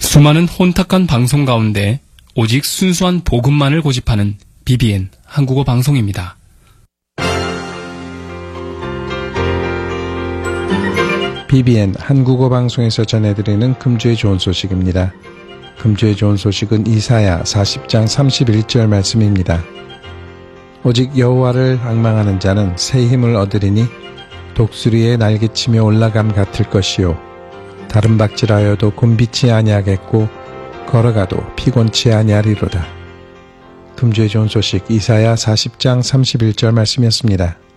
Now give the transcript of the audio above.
수많은 혼탁한 방송 가운데 오직 순수한 복음만을 고집하는 BBN 한국어 방송입니다. BBN 한국어 방송에서 전해드리는 금주의 좋은 소식입니다. 금주의 좋은 소식은 이사야 40장 31절 말씀입니다. 오직 여호와를 앙망하는 자는 새 힘을 얻으리니 독수리의 날개치며 올라감 같을 것이요 다른 박질하여도 곤비치 아니하겠고 걸어가도 피곤치 아니하리로다. 금주의 좋은 소식 이사야 40장 31절 말씀이었습니다.